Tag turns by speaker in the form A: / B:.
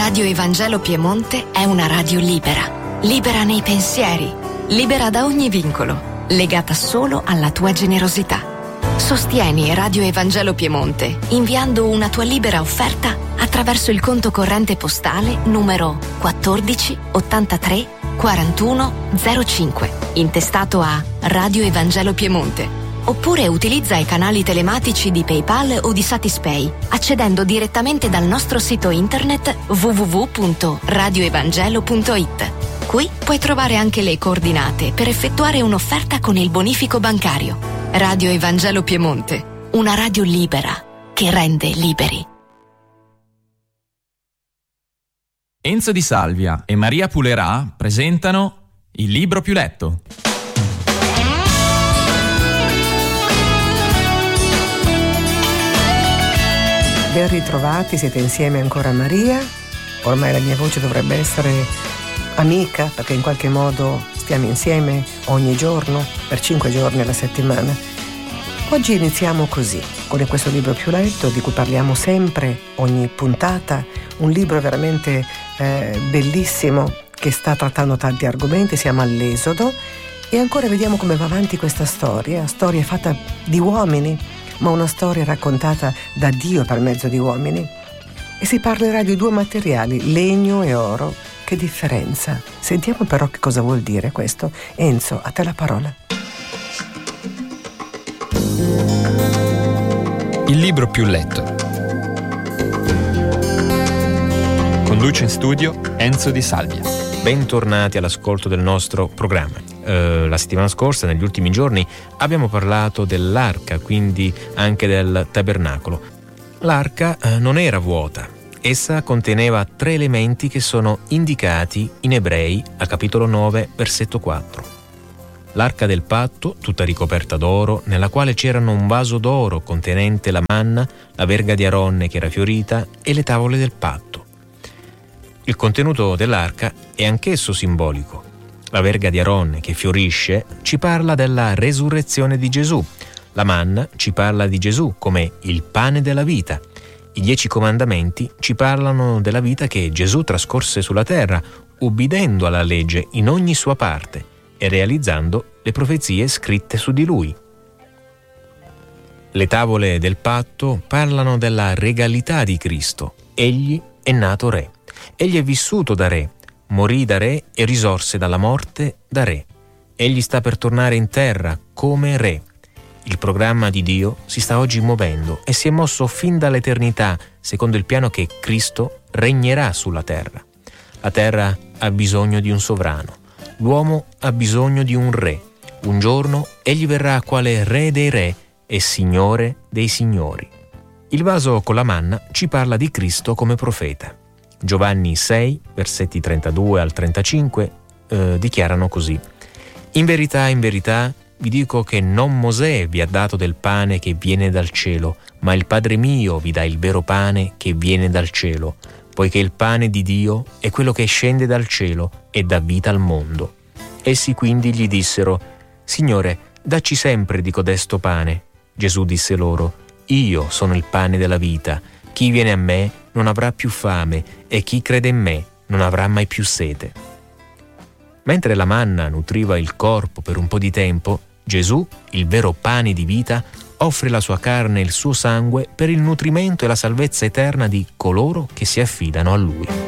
A: Radio Evangelo Piemonte è una radio libera, libera nei pensieri, libera da ogni vincolo, legata solo alla tua generosità. Sostieni Radio Evangelo Piemonte inviando una tua libera offerta attraverso il conto corrente postale numero 14 83 41 05, intestato a Radio Evangelo Piemonte. Oppure utilizza i canali telematici di PayPal o di Satispay, accedendo direttamente dal nostro sito internet www.radioevangelo.it. Qui puoi trovare anche le coordinate per effettuare un'offerta con il bonifico bancario. Radio Evangelo Piemonte, una radio libera che rende liberi.
B: Enzo Di Salvia e Maria Pulerà presentano Il libro più letto.
C: Ben ritrovati, siete insieme ancora a Maria. Ormai la mia voce dovrebbe essere amica, perché in qualche modo stiamo insieme ogni giorno, per 5 giorni alla settimana. Oggi iniziamo così, con questo libro più letto, di cui parliamo sempre, ogni puntata, un libro veramente bellissimo, che sta trattando tanti argomenti. Siamo all'Esodo e ancora vediamo come va avanti questa storia fatta di uomini, ma una storia raccontata da Dio per mezzo di uomini. E si parlerà di 2 materiali, legno e oro. Che differenza! Sentiamo però che cosa vuol dire questo. Enzo, a te la parola.
D: Il libro più letto. Conduce in studio Enzo Di Salvia.
E: Bentornati all'ascolto del nostro programma. La settimana scorsa, negli ultimi giorni, abbiamo parlato dell'arca, quindi anche del tabernacolo. L'arca non era vuota. Essa conteneva 3 elementi che sono indicati in Ebrei al capitolo 9, versetto 4. L'arca del patto, tutta ricoperta d'oro, nella quale c'erano un vaso d'oro contenente la manna, la verga di Aronne che era fiorita e le tavole del patto. Il contenuto dell'arca è anch'esso simbolico. La verga di Aronne che fiorisce ci parla della resurrezione di Gesù. La manna ci parla di Gesù come il pane della vita. I 10 comandamenti ci parlano della vita che Gesù trascorse sulla terra, ubbidendo alla legge in ogni sua parte e realizzando le profezie scritte su di lui. Le tavole del patto parlano della regalità di Cristo. Egli è nato re. Egli è vissuto da re. Morì da re e risorse dalla morte da re. Egli sta per tornare in terra come re. Il programma di Dio si sta oggi muovendo e si è mosso fin dall'eternità secondo il piano che Cristo regnerà sulla terra. La terra ha bisogno di un sovrano. L'uomo ha bisogno di un re. Un giorno egli verrà quale re dei re e signore dei signori. Il vaso con la manna ci parla di Cristo come profeta. Giovanni 6, versetti 32 al 35, dichiarano così: in verità, vi dico che non Mosè vi ha dato del pane che viene dal cielo, ma il Padre mio vi dà il vero pane che viene dal cielo, poiché il pane di Dio è quello che scende dal cielo e dà vita al mondo. Essi quindi gli dissero: Signore, dacci sempre di codesto pane. Gesù disse loro: Io sono il pane della vita. Chi viene a me non avrà più fame e chi crede in me non avrà mai più sete. Mentre la manna nutriva il corpo per un po' di tempo, Gesù, il vero pane di vita, offre la sua carne e il suo sangue per il nutrimento e la salvezza eterna di coloro che si affidano a Lui.